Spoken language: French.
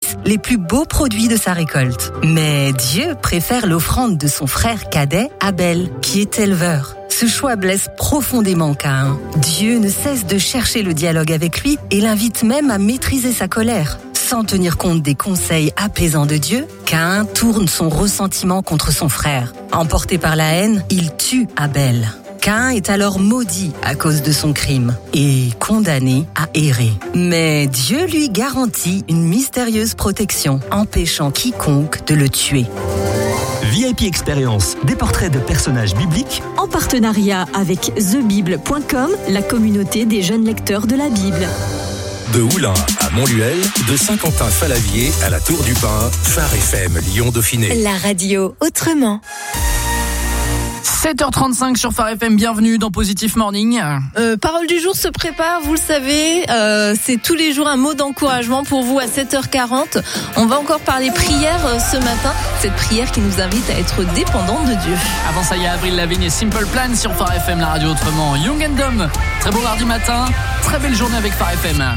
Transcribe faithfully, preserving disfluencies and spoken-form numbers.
fils les plus beaux produits de sa récolte. Mais Dieu préfère l'offrande de son frère cadet, Abel, qui est éleveur. Ce choix blesse profondément Caïn. Dieu ne cesse de chercher le dialogue avec lui et l'invite même à maîtriser sa colère. Sans tenir compte des conseils apaisants de Dieu, Caïn tourne son ressentiment contre son frère. Emporté par la haine, il tue Abel. Caïn est alors maudit à cause de son crime et condamné à errer. Mais Dieu lui garantit une mystérieuse protection, empêchant quiconque de le tuer. V I P Experience, des portraits de personnages bibliques en partenariat avec the bible point com, la communauté des jeunes lecteurs de la Bible. De Oulin à Montluel, de Saint-Quentin-Falavier à la Tour du Pin, Phare F M Lyon-Dauphiné. La radio autrement. sept heures trente-cinq sur Phare F M, bienvenue dans Positive Morning. Euh, parole du jour se prépare, vous le savez, euh, c'est tous les jours un mot d'encouragement pour vous à sept heures quarante. On va encore parler prière euh, ce matin, cette prière qui nous invite à être dépendante de Dieu. Avant ça, il y a Avril Lavigne et Simple Plan sur Phare F M, la radio autrement. Young and Dumb, très beau mardi matin, très belle journée avec Phare F M.